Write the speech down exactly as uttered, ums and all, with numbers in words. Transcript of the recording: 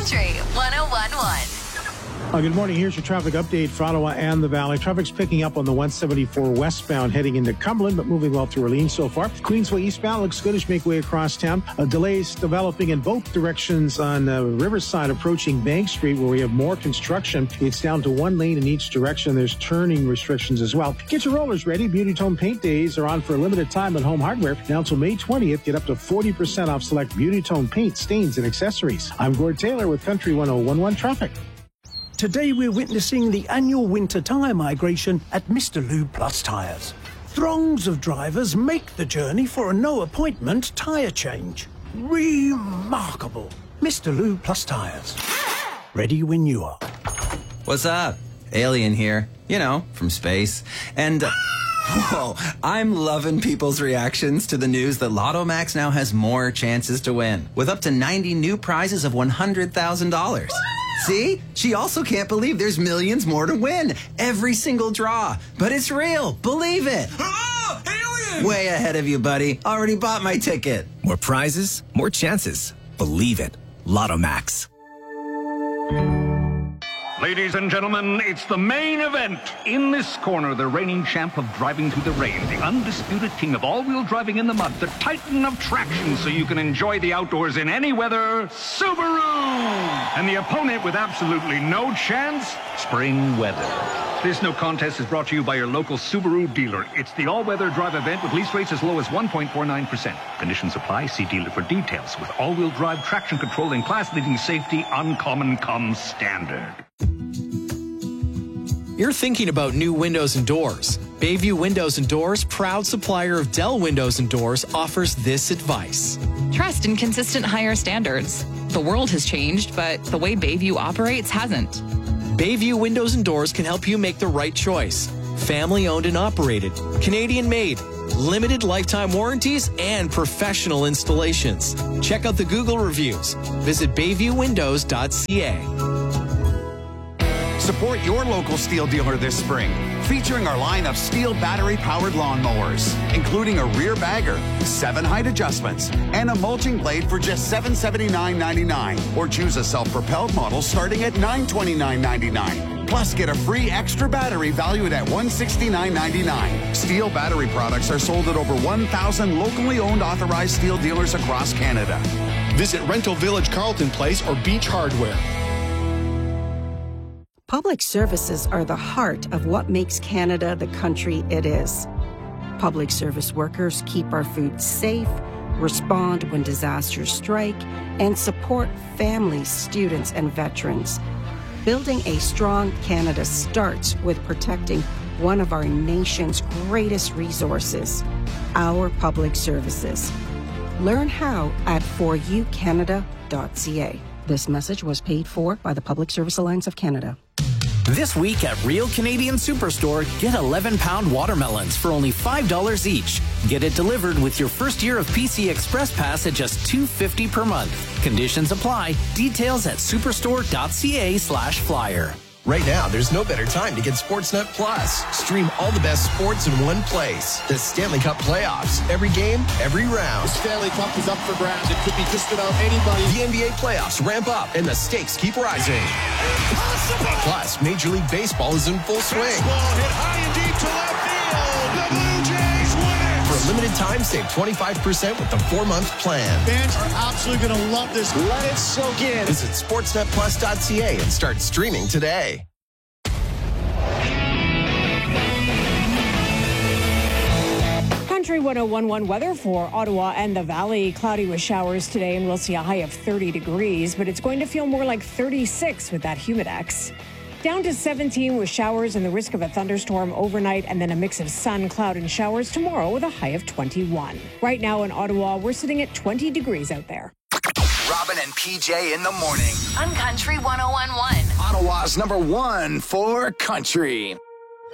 Country one oh one point one. Uh, good morning. Here's your traffic update for Ottawa and the Valley. Traffic's picking up on the one seventy-four westbound heading into Cumberland, but moving well through Orleans so far. Queensway eastbound looks good as you make way across town. Uh, delays developing in both directions on uh, Riverside approaching Bank Street, where we have more construction. It's down to one lane in each direction. There's turning restrictions as well. Get your rollers ready. Beauty Tone Paint Days are on for a limited time at Home Hardware. Now until May twentieth, get up to forty percent off select Beauty Tone paint, stains, and accessories. I'm Gord Taylor with Country one oh one one Traffic. Today we're witnessing the annual winter tyre migration at Mister Lube Plus Tyres. Throngs of drivers make the journey for a no-appointment tyre change. Remarkable. Mister Lube Plus Tyres. Ready when you are. What's up? Alien here. You know, from space. And, uh, whoa, I'm loving people's reactions to the news that Lotto Max now has more chances to win, with up to ninety new prizes of one hundred thousand dollars. See? She also can't believe there's millions more to win. Every single draw. But it's real. Believe it. Oh, alien! Way ahead of you, buddy. Already bought my ticket. More prizes, more chances. Believe it. Lotto Max. Ladies and gentlemen, it's the main event. In this corner, the reigning champ of driving through the rain, the undisputed king of all-wheel driving in the mud, the titan of traction so you can enjoy the outdoors in any weather, Subaru! And the opponent with absolutely no chance, spring weather. This no contest is brought to you by your local Subaru dealer. It's the all-weather drive event with lease rates as low as one point four nine percent. Conditions apply. See dealer for details. With all-wheel drive traction control and class-leading safety, uncommon comes standard. You're thinking about new windows and doors. Bayview Windows and Doors, proud supplier of Dell Windows and Doors, offers this advice. Trust in consistent higher standards. The world has changed, but the way Bayview operates hasn't. Bayview Windows and Doors can help you make the right choice. Family owned and operated, Canadian made, limited lifetime warranties, and professional installations. Check out the Google reviews. Visit bayview windows dot c a. Support your local Steel dealer this spring, featuring our line of Steel battery-powered lawnmowers, including a rear bagger, seven height adjustments, and a mulching blade for just seven hundred seventy-nine ninety-nine. Or choose a self-propelled model starting at nine hundred twenty-nine ninety-nine. Plus, get a free extra battery valued at one hundred sixty-nine ninety-nine. Steel battery products are sold at over one thousand locally owned authorized Steel dealers across Canada. Visit Rental Village Carlton Place or Beach Hardware. Public services are the heart of what makes Canada the country it is. Public service workers keep our food safe, respond when disasters strike, and support families, students, and veterans. Building a strong Canada starts with protecting one of our nation's greatest resources, our public services. Learn how at for you canada dot c a. This message was paid for by the Public Service Alliance of Canada. This week at Real Canadian Superstore, get eleven pound watermelons for only five dollars each. Get it delivered with your first year of P C Express Pass at just two dollars and fifty cents per month. Conditions apply. Details at superstore dot c a slash flyer. Right now, there's no better time to get Sportsnet Plus. Stream all the best sports in one place. The Stanley Cup playoffs. Every game, every round. The Stanley Cup is up for grabs. It could be just about anybody. The N B A playoffs ramp up, and the stakes keep rising. Impossible! Plus, Major League Baseball is in full swing. Baseball hit high and deep to left field. The Blue Jays win it! For a limited time, save twenty-five percent with the four-month plan. Fans are absolutely going to love this. Let it soak in. Visit sportsnet plus dot c a and start streaming today. Country one oh one point one weather for Ottawa and the Valley. Cloudy with showers today, and we'll see a high of thirty degrees, but it's going to feel more like thirty-six with that humidex. Down to seventeen with showers and the risk of a thunderstorm overnight, and then a mix of sun, cloud, and showers tomorrow with a high of twenty-one. Right now in Ottawa, we're sitting at twenty degrees out there. Robin and P J in the morning. On Country one oh one point one. Ottawa's number one for country.